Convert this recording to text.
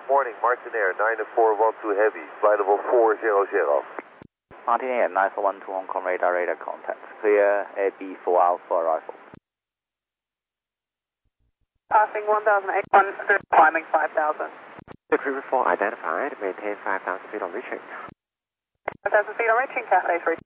Morning, Martinair 9412 Heavy, flight level 400. Martinair 9412 Hong Kong radar contact. Clear AB for Alpha arrival. Passing 1081, climbing 5000. River 4 identified, maintain 5,000 feet on reaching. 5,000 feet on reaching, Cathay 3.